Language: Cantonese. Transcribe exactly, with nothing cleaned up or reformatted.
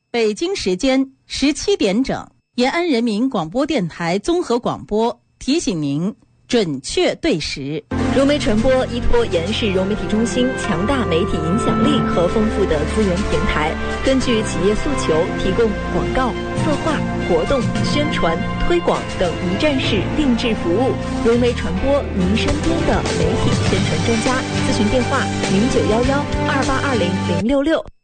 北京时间十七点整，延安人民广播电台综合广播提醒您准确对时。 融媒传播依托延世融媒体中心强大媒体影响力和丰富的资源平台，根据企业诉求提供广告、策划、活动、宣传、推广等一站式定制服务。融媒传播，您身边的媒体宣传专家。咨询电话：零九幺幺二八二零零六六。